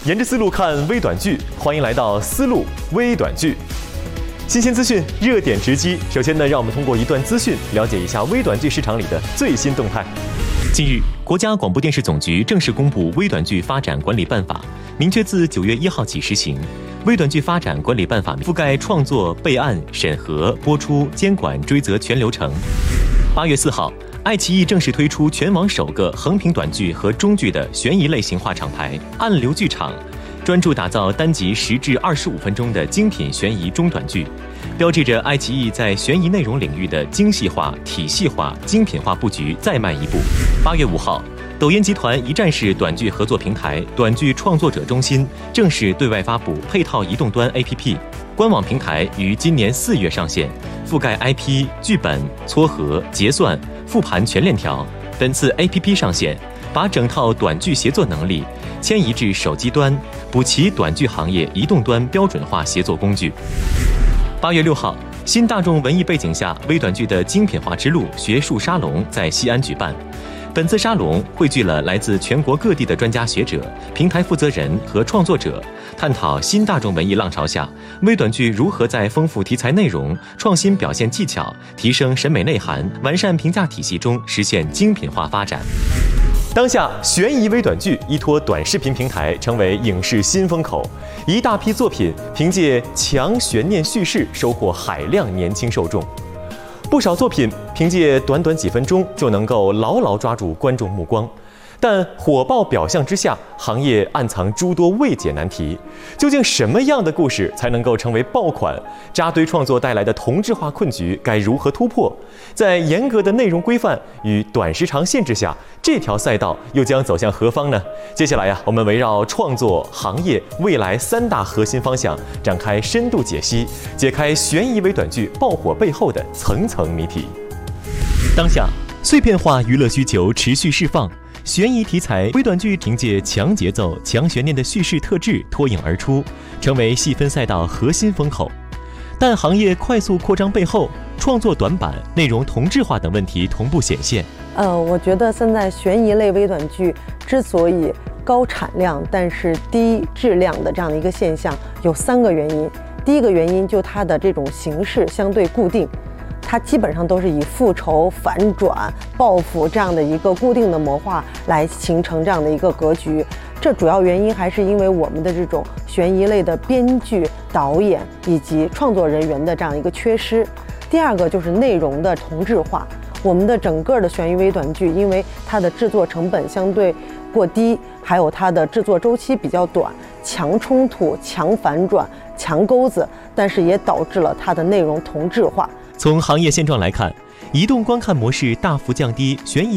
沿着思路看微短剧，欢迎来到思路微短剧。新鲜资讯，热点直击。首先呢，让我们通过一段资讯了解一下微短剧市场里的最新动态。近日，国家广播电视总局正式公布《微短剧发展管理办法》，明确自9月1号起实行。微短剧发展管理办法覆盖创作、备案、审核、播出、监管、追责全流程。8月4号，爱奇艺正式推出全网首个横屏短剧和中剧的悬疑类型化厂牌“暗流剧场”，专注打造单集10至25分钟的精品悬疑中短剧，标志着爱奇艺在悬疑内容领域的精细化、体系化、精品化布局再迈一步。8月5号，抖音集团一站式短剧合作平台短剧创作者中心正式对外发布配套移动端 APP， 官网平台于今年4月上线，覆盖 IP、剧本、撮合、结算、复盘全链条。本次 APP 上线，把整套短剧协作能力迁移至手机端，补齐短剧行业移动端标准化协作工具。8月6号，新大众文艺背景下微短剧的精品化之路学术沙龙在西安举办。本次沙龙汇聚了来自全国各地的专家学者、平台负责人和创作者，探讨新大众文艺浪潮下微短剧如何在丰富题材内容、创新表现技巧、提升审美内涵、完善评价体系中实现精品化发展。当下，悬疑微短剧依托短视频平台成为影视新风口，一大批作品凭借强悬念叙事收获海量年轻受众。不少作品凭借短短几分钟就能够牢牢抓住观众目光，但火爆表象之下，行业暗藏诸多未解难题。究竟什么样的故事才能够成为爆款？扎堆创作带来的同质化困局该如何突破？在严格的内容规范与短时长限制下，这条赛道又将走向何方呢？接下来我们围绕创作行业未来3大核心方向展开深度解析，解开悬疑微短剧爆火背后的层层谜题。当下，碎片化娱乐需求持续释放，悬疑题材微短剧凭借强节奏、强悬念的叙事特质脱颖而出，成为细分赛道核心风口。但行业快速扩张背后，创作短板、内容同质化等问题同步显现。 我觉得现在悬疑类微短剧之所以高产量但是低质量的这样的一个现象，有3个原因。第一个原因就它的这种形式相对固定，它基本上都是以复仇、反转、报复这样的一个固定的模块来形成这样的一个格局。这主要原因还是因为我们的这种悬疑类的编剧、导演以及创作人员的这样一个缺失。第二个就是内容的同质化，我们的整个的悬疑微短剧因为它的制作成本相对过低，还有它的制作周期比较短，强冲突、强反转、强钩子，但是也导致了它的内容同质化。 从行业现状来看，移动观看模式大幅降低悬疑